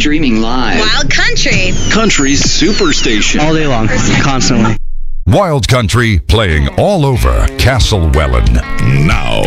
Streaming live. Wild Country. Country's superstation. All day long, constantly. Wild Country playing all over Castle Welland now.